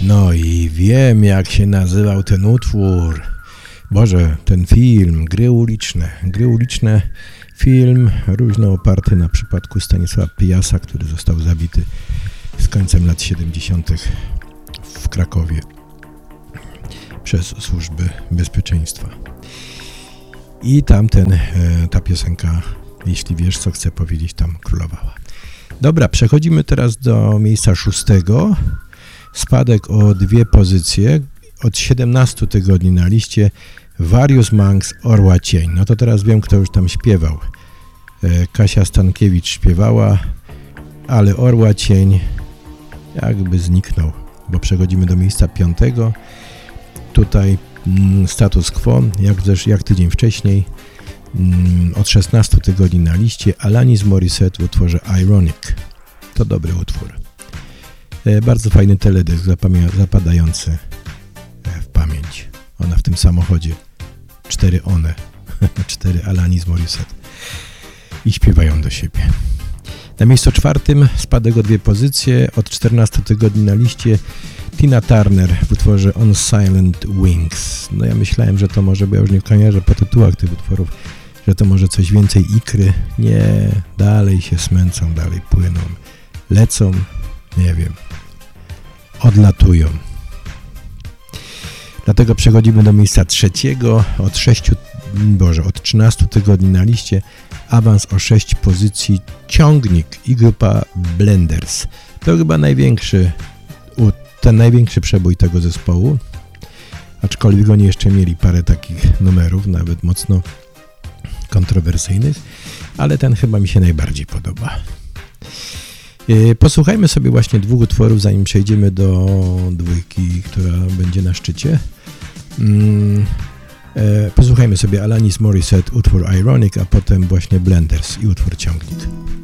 No i wiem, jak się nazywał ten utwór. Boże, ten film, Gry uliczne. Gry uliczne, film różno oparty na przypadku Stanisława Pyjasa, który został zabity z końcem lat 70. w Krakowie przez służby bezpieczeństwa. I ta piosenka, jeśli wiesz, co chcę powiedzieć, tam królowała. Dobra, przechodzimy teraz do miejsca 6. Spadek o 2 pozycje. Od 17 tygodni na liście Various Monks, Orła Cień. No to teraz wiem, kto już tam śpiewał. Kasia Stankiewicz śpiewała, ale Orła Cień jakby zniknął, bo przechodzimy do miejsca 5. Tutaj status quo, jak tydzień wcześniej. Od 16 tygodni na liście Alanis Morissette w utworze Ironic. To dobry utwór. Bardzo fajny teledysk zapadający w pamięć. Ona w tym samochodzie. 4 one. 4 Alanis Morissette. I śpiewają do siebie. Na miejscu 4 spadek o 2 pozycje. Od 14 tygodni na liście Tina Turner w utworze On Silent Wings. No ja myślałem, że to może, bo ja już nie kojarzę po tytułach tych utworów, że to może coś więcej ikry. Nie, dalej się smęcą, dalej płyną, lecą, nie wiem, odlatują. Dlatego przechodzimy do miejsca 3. Od 13 tygodni na liście awans o 6 pozycji Ciągnik i grupa Blenders. To chyba ten największy przebój tego zespołu, aczkolwiek oni jeszcze mieli parę takich numerów, nawet mocno kontrowersyjnych, ale ten chyba mi się najbardziej podoba. Posłuchajmy sobie właśnie 2 utworów, zanim przejdziemy do 2, która będzie na szczycie. Posłuchajmy sobie Alanis Morissette, utwór Ironic, a potem właśnie Blenders i utwór Ciągnik.